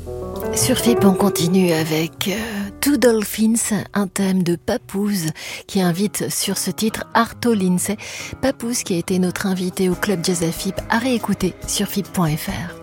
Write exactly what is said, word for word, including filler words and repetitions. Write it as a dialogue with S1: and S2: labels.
S1: Sur F I P, on continue avec euh, Two Dolphins, un thème de Papoose qui invite sur ce titre Arto Lindsay. Papoose qui a été notre invité au Club Jazz à F I P à réécouter sur F I P point F R.